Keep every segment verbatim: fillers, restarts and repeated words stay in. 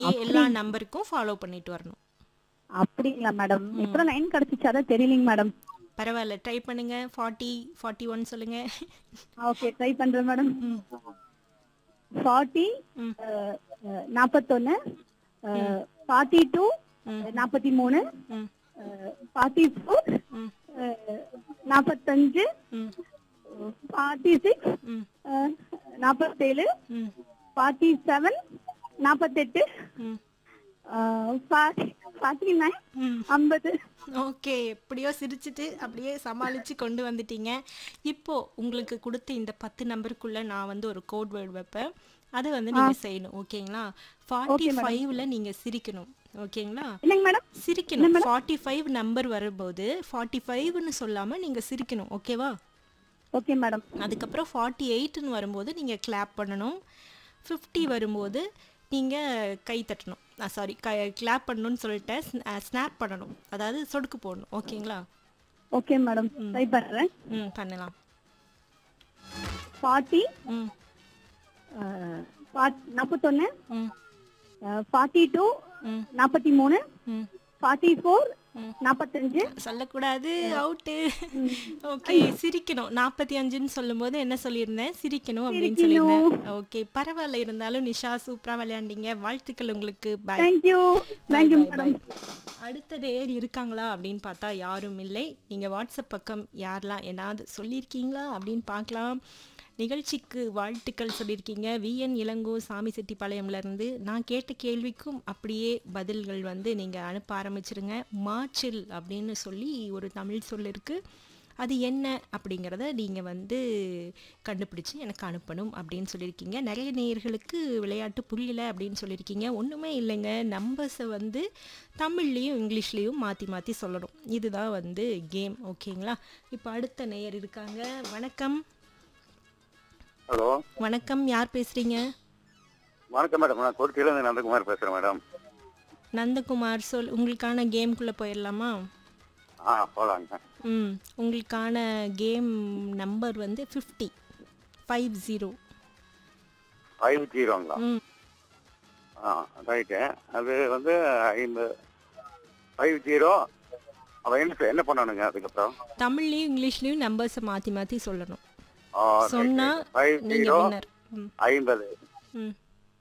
எல்லா அப்படி நம்பருக்கும் ஃபாலோ பண்ணிட்டு வரணும். அப்படிங்களா மேடம்? ம். இப்பதான் லைன் கிடைச்சிச்சு, அதான் தெரியலங்க மேடம். பரவாயில்ல. ட்ரை பண்ணுங்க. நாற்பது, நாற்பத்தி ஒன்று சொல்லுங்க. ஓகே, ட்ரை பண்றேன் மேடம். ம். ஃபார்ட்டி ம். நாற்பத்தொன்னு, ம். ஃபார்ட்டி டூ, ம். நாற்பத்தி மூணு, ம். ஃபார்ட்டி ஃபோர், ம். நாற்பத்தஞ்சு, ம். ஃபார்ட்டி சிக்ஸ், ம். நாற்பத்தேழு, ம். ஃபார்ட்டி செவன், நாற்பத்தெட்டு, ம். ஃபார்ட்டி நைன், ம். ஐம்பது. ஓகே. எப்படியோ சிரிச்சுட்டு அப்படியே சமாளிச்சு கொண்டு வந்துட்டீங்க. இப்போ உங்களுக்கு குடுத்த இந்த பத்து நம்பருக்குள்ள நான் வந்து ஒரு கோட் வேர்ட் வைப்பேன். அத வந்து ஆ, நீங்க செய்யணும். ஓகேங்களா? Okay madam. 45ல நீங்க சிரிக்கணும். ஓகேங்களா? என்னங்க மேடம்? என்ன சிரிக்கணும். மேடம்? நாற்பத்தி ஐந்து நம்பர் வரும்போது 45ன்னு சொல்லாம நீங்க சிரிக்கணும். ஓகேவா? Okay madam. அதுக்கப்புறம் நாற்பத்தி எட்டுன்னு வரும்போது நீங்க கிளாப் பண்ணணும். ஐம்பது வரும்போது நீங்க கை தட்டணும். ஆ சாரி, க கிளாப் பண்ணணும்னு சொல்லிட்டேன். ஸ்னாப் பண்ணணும். அதாவது சொடுக்கு போடணும். ஓகேங்களா? ஓகே மேடம், ம். ட்ரை பண்றேன். ம். பண்ணலாம். ஃபார்ட்டி, ம். நாற்பத்தொன்னு, ம். ஃபார்ட்டி டூ, ம். நாற்பத்தி மூணு, ம். ஃபார்ட்டி ஃபோர், ம். நாற்பத்தஞ்சு. சொல்லக்கூடாது. அவுட்டு. ம். ஓகே. சிரிக்கணும். நாற்பத்தி ஐந்துன்னு சொல்லும்போது என்ன சொல்லியிருந்தேன்? சிரிக்கணும் அப்படின்னு சொல்லியிருந்தேன். சிரிக்கணும். ஓகே. பரவாயில்ல. இருந்தாலும் நிஷா சூப்பரா விளையாண்டீங்க. வாழ்த்துக்கள் உங்களுக்கு. பாய். தேங்க்யூ, பாய் தேங்க்யூ பாய் பாய். மேடம். அடுத்த நேயர் இருக்காங்களா அப்படின்னு பார்த்தா யாரும் இல்லை. நீங்க வாட்ஸ்அப் பக்கம் யாரெல்லாம் ஏதாவது சொல்லியிருக்கீங்களா அப்படின்னு பார்க்கலாம். நிகழ்ச்சிக்கு வாழ்த்துக்கள் சொல்லியிருக்கீங்க. விஎன் இளங்கோ சாமிசெட்டிப்பாளையம்லேருந்து. நான் கேட்ட கேள்விக்கும் அப்படியே பதில்கள் வந்து நீங்கள் அனுப்ப ஆரம்பிச்சிருங்க. மாச்சில் அப்படின்னு சொல்லி ஒரு தமிழ் சொல் இருக்குது. அது என்ன அப்படிங்கிறத நீங்கள் வந்து கண்டுபிடிச்சி எனக்கு அனுப்பணும் அப்படின்னு சொல்லியிருக்கீங்க. நிறைய நேயர்களுக்கு விளையாட்டு புரியல அப்படின்னு சொல்லியிருக்கீங்க. ஒன்றுமே இல்லைங்க. நம்பர்ஸை வந்து தமிழ்லேயும் இங்கிலீஷ்லேயும் மாற்றி மாற்றி சொல்லணும். இதுதான் வந்து கேம். ஓகேங்களா? இப்போ அடுத்த நேயர் இருக்காங்க. வணக்கம். ஹலோ, வணக்கம். யார் பேசுறீங்க? வணக்கம் மேடம். நான் கோரிக்கையிலேருந்து நந்தகுமார் பேசுகிறேன் மேடம். நந்தகுமார். சொல். உங்களுக்கான கேம்குள்ளே போயிடலாமா? ஆ, போகலாங்க. ம். உங்களுக்கான கேம் நம்பர் வந்து ஃபிஃப்டி ஃபைவ் ஜீரோ. ஃபைவ் ஜீரோங்களா? ம். ஆ, ரைட்டு. அது வந்து ஐம்பது ஃபைவ் ஜீரோ. அப்போ என்ன என்ன பண்ணணுங்க அதுக்கப்புறம்? தமிழ்லேயும் இங்கிலீஷ்லேயும் நம்பர்ஸை மாற்றி மாற்றி சொல்லணும். ஆ, ரைட் சொன்னா ரைட். ஃபைவ் நீங்கள் ஜீரோ வின்னர். ம். ஐம்பது. ம்.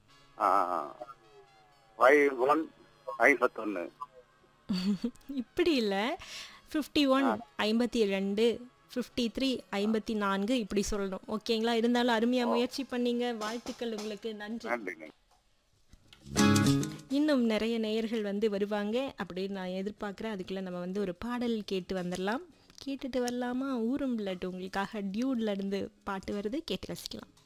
ஃபைவ் ஒன் ஐம்பத்தொன்று. இப்படி இல்லை. ஃபிஃப்டி ஒன் ஐம்பத்தி ரெண்டு, ஃபிஃப்டி த்ரீ ஐம்பத்தி நான்கு இப்படி சொல்லணும். ஓகேங்களா? இருந்தாலும் அருமையாக முயற்சி பண்ணீங்க. வாழ்த்துக்கள் உங்களுக்கு. நன்றி. நன்றிங்க. இன்னும் நிறைய நேயர்கள் வந்து வருவாங்க அப்படின்னு நான் எதிர்பார்க்குறேன். அதுக்குள்ளே நம்ம வந்து ஒரு பாடல் கேட்டு வந்துடலாம். கேட்டுட்டு வரலாமா? ஊரும் பிளட் உங்களுக்காக டியூட்ல இருந்து பாட்டு வருது. கேட்டு ரசிக்கலாம்.